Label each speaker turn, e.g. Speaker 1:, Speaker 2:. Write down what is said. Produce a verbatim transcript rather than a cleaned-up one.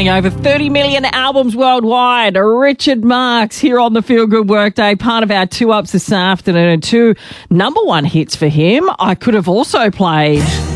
Speaker 1: selling over thirty million albums worldwide. Richard Marx here on the Feel Good Workday, part of our two ups this afternoon, and two number one hits for him. I could have also played